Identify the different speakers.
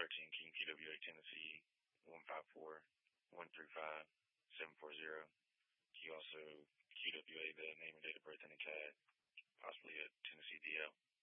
Speaker 1: 13 King PWA, Tennessee, 154-135-740. Can you also QWA the name and date of birth in the CAD, possibly a Tennessee DL?